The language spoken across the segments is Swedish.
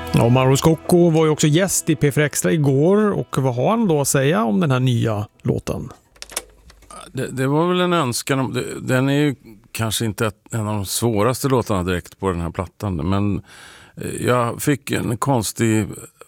Ja, Mauro Scocco var ju också gäst i P4 Extra igår, och vad har han då att säga om den här nya låten? Det var väl en önskan. Den är ju kanske inte en av de svåraste låtarna direkt på den här plattan, men jag fick en konstig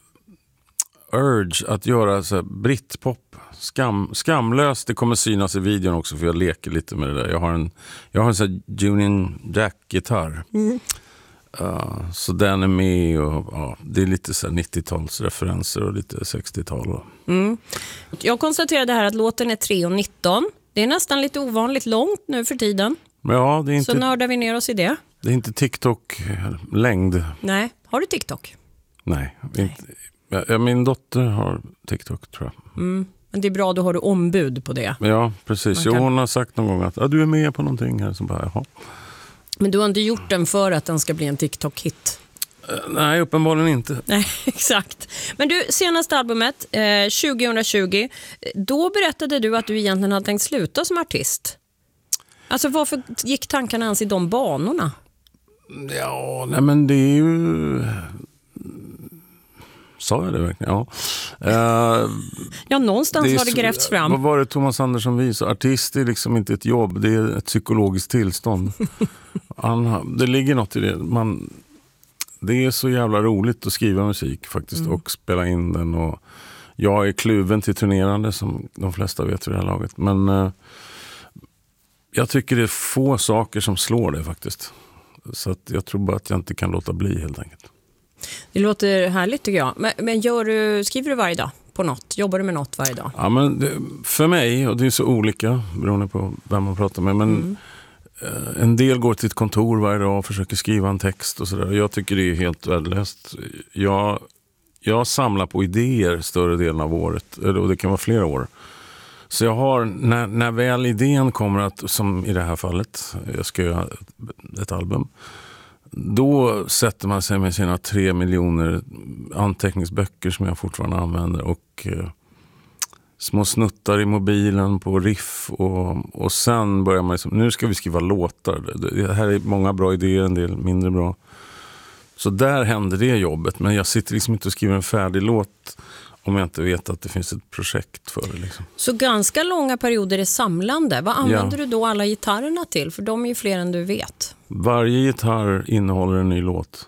urge att göra så här britpop, skamlöst. Det kommer synas i videon också, för jag leker lite med det där. Jag har en sån här Union Jack-gitarr. Så den är med, och det är lite så här 90-talsreferenser och lite 60-tal. Jag konstaterade här att låten är 3:19. Det är nästan lite ovanligt långt nu för tiden. Ja, det är inte, så nördar vi ner oss i det. Det är inte TikTok-längd. Nej, har du TikTok? Nej. Inte. Min dotter har TikTok, tror jag. Men det är bra, då har du ombud på det. Ja, precis. Hon har sagt någon gång att du är med på någonting här. Så bara, jaha. Men du har inte gjort den för att den ska bli en TikTok-hit? Nej, uppenbarligen inte. Nej, exakt. Men du, senaste albumet, 2020, då berättade du att du egentligen hade tänkt sluta som artist. Alltså varför gick tankarna ens i de banorna? Ja, nej men det är ju... Sa jag det verkligen? Ja. Ja, någonstans har det grävts fram. Vad var det Thomas Andersson visade? Artist är liksom inte ett jobb, det är ett psykologiskt tillstånd. Det ligger något i det. Det är så jävla roligt att skriva musik faktiskt och spela in den. Och jag är kluven till turnerande, som de flesta vet vid det här laget. Men jag tycker det är få saker som slår det faktiskt. Så att jag tror bara att jag inte kan låta bli helt enkelt. Det låter härligt tycker jag. Men skriver du varje dag på något? Jobbar du med något varje dag? Ja, men för mig, och det är så olika beroende på vem man pratar med, men en del går till ett kontor varje dag och försöker skriva en text och sådär. Jag tycker det är helt värdelöst. Jag samlar på idéer större delen av året, och det kan vara flera år. Så jag har, när väl idén kommer att, som i det här fallet, jag ska göra ett album, då sätter man sig med sina 3 miljoner anteckningsböcker som jag fortfarande använder och små snuttar i mobilen på riff och sen börjar man liksom, nu ska vi skriva låtar. Det här är många bra idéer, en del mindre bra. Så där händer det jobbet, men jag sitter liksom inte och skriver en färdig låt om jag inte vet att det finns ett projekt för det. Liksom. Så ganska långa perioder är samlande. Vad använder du då alla gitarrerna till? För de är ju fler än du vet. Varje gitarr innehåller en ny låt.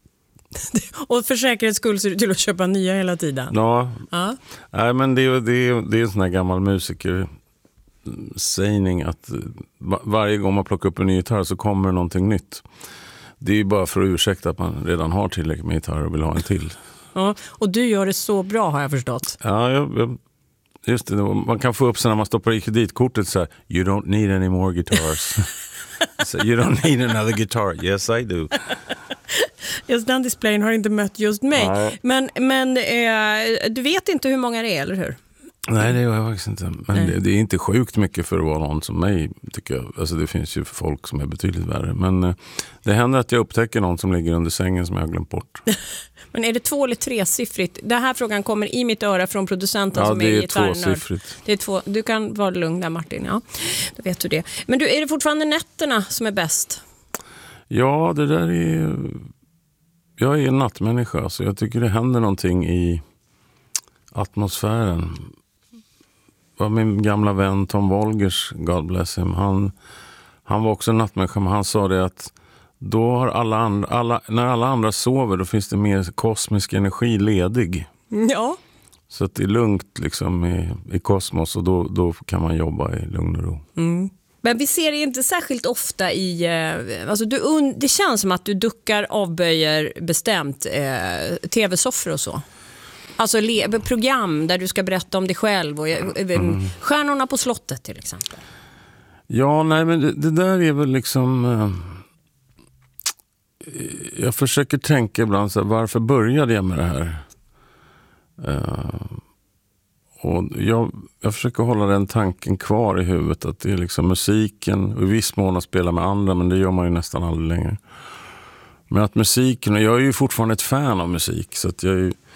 Och för säkerhets skull ser du till att köpa nya hela tiden. Ja. Nej, men det är en sån här gammal musikersägning att varje gång man plockar upp en ny gitarr så kommer någonting nytt. Det är ju bara för att ursäkta att man redan har tillräckligt med gitarr och vill ha en till. Ja, och du gör det så bra, har jag förstått. Ja, just det. Man kan få upp så när man stoppar i kreditkortet så här: you don't need any more guitars. So, you don't need another guitar. Yes, I do. Just den displayen har inte mött just mig. Nej. Men du vet inte hur många det är, eller hur? Nej, det gör jag faktiskt inte. Men det är inte sjukt mycket för att vara någon som mig, tycker jag. Alltså det finns ju folk som är betydligt värre. Men det händer att jag upptäcker någon som ligger under sängen som jag har glömt bort. Men är det 2 eller 3-siffrigt? Den här frågan kommer i mitt öra från producenten som är gitarrnörd. Ja, det är 2-siffrigt. Det är 2. Du kan vara lugn där, Martin. Ja, då vet du det. Men är det fortfarande nätterna som är bäst? Ja, det där är... Jag är en nattmänniska, så jag tycker det händer någonting i atmosfären. Var min gamla vän Tom Wolgers, God bless him, han var också en nattmänniska, men han sa det att då har när alla andra sover, då finns det mer kosmisk energi ledig. Ja. Så att det är lugnt liksom i kosmos, och då kan man jobba i lugn och ro. Mm. Men vi ser det inte särskilt ofta i... Alltså det känns som att du avböjer bestämt tv-soffor och så. Alltså program där du ska berätta om dig själv och Stjärnorna på slottet till exempel. Ja, nej, men det där är väl liksom... jag försöker tänka ibland så här, varför började jag med det här? Och jag försöker hålla den tanken kvar i huvudet, att det är liksom musiken, och i viss mån att spela med andra, men det gör man ju nästan aldrig längre. Men att musiken, och jag är ju fortfarande ett fan av musik, så att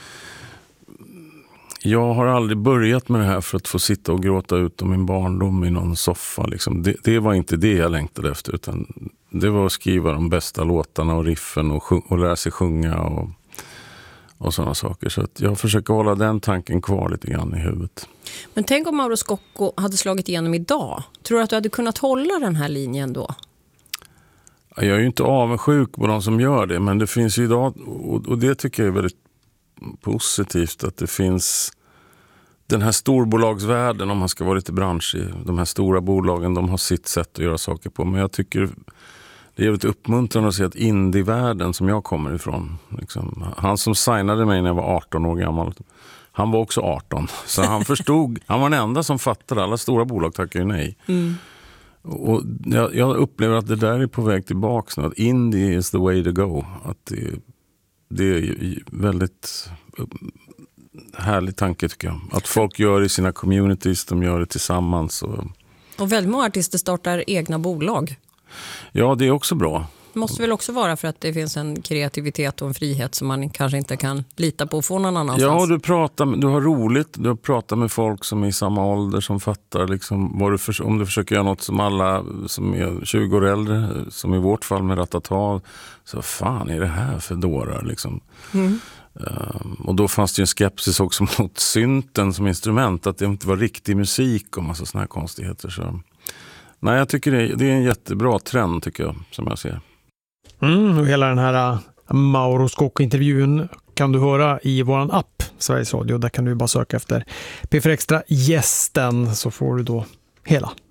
jag har aldrig börjat med det här för att få sitta och gråta ut om min barndom i någon soffa. Liksom. Det var inte det jag längtade efter, utan det var att skriva de bästa låtarna och riffen och lära sig sjunga. och sådana saker. Så att jag försöker hålla den tanken kvar lite grann i huvudet. Men tänk om Mauro Scocco hade slagit igenom idag. Tror du att du hade kunnat hålla den här linjen då? Jag är ju inte avundsjuk på de som gör det, men det finns ju idag, och det tycker jag är väldigt positivt, att det finns den här storbolagsvärlden, om man ska vara lite branschig. De här stora bolagen, de har sitt sätt att göra saker på, men jag tycker det är lite uppmuntrande att se att indievärlden som jag kommer ifrån, liksom, han som signade mig när jag var 18 år gammal, han var också 18, så han förstod, han var den enda som fattade, alla stora bolag tackar ju nej. Och jag upplever att det där är på väg tillbaka nu, att indie is the way to go, att det är väldigt härlig tanke tycker jag, att folk gör det i sina communities, de gör det tillsammans. Och väldigt många artister startar egna bolag. Ja, det är också bra. Det måste väl också vara för att det finns en kreativitet och en frihet som man kanske inte kan lita på och få någon annanstans. Ja, du har roligt, du pratar med folk som är i samma ålder som fattar liksom, om du försöker göra något som alla som är 20 år äldre, som i vårt fall med Ratata, så fan är det här för dårar liksom. Och då fanns det ju en skepsis också mot synten som instrument, att det inte var riktig musik och massa såna här konstigheter. Så nej, jag tycker det är en jättebra trend tycker jag, som jag ser. Och hela den här Mauro Scocco-intervjun kan du höra i våran app Sveriges Radio. Där kan du bara söka efter P4 Extra gästen, så får du då hela